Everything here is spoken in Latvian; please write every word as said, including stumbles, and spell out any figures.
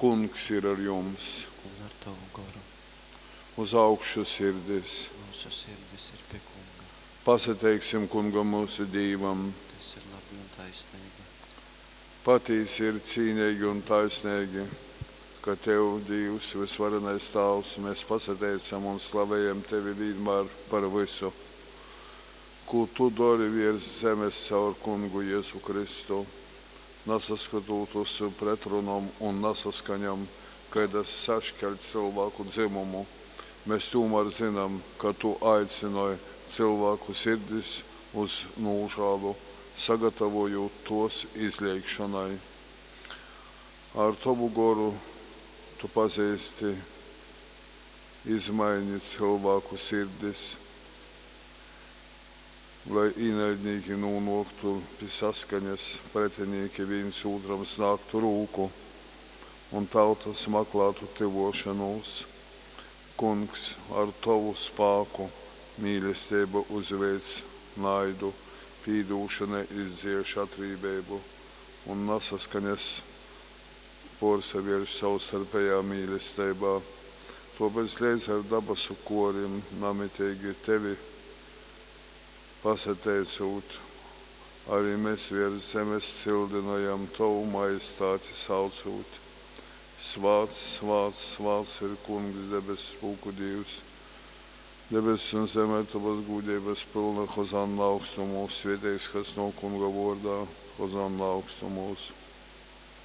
Kungs ir ar jums, un ar tavu garu. uz augšu sirdis. Mūsu sirdis ir pie kunga. Pasateiksim kungam mūsu Dievam. Tas ir labi un taisnīgi. Patīsi ir cīnīgi un taisnīgi, ka Tev, Dievs, visvarenais Tēvs, mēs pasateicam un slavējam Tevi vienmēr par visu, ko Tu dari virs zemes caur kungu Jēzu Kristu, nesaskatot uz pretrunam un nesaskaņam, kad es sašķeļ cilvēku dzimumu. Mēs tomēr zinām, ka Tu aicināji cilvēku sirdis uz nožēlu, sagatavojot tos izliekšanai. Ar Tavu garu Tu pazīsti, izmaini cilvēku sirdis, lai ienaidnieki nonāktu pie saskaņas, pretinieki viens otram snāktu rūku un tautas meklētu tuvošanos. Kungs, ar Tavu spēku mīlestība uzveic naidu, pīdūšana izdzieš atrībību un nesaskaņas porsavieš savstarpējā mīlestībā. Tāpēc līdz ar dabasu korim namitīgi Tevi pasateicot, arī mēs virs zemes cildinājam Tavu majestāti saucot. Svāts, svāts, svāts ir kungs, debesu spūku Dievs. Debesis un zemē Tavas gūdības pilna, hozanna augstumos, svētīgs, kas no kunga vārdā, hozanna augstumos.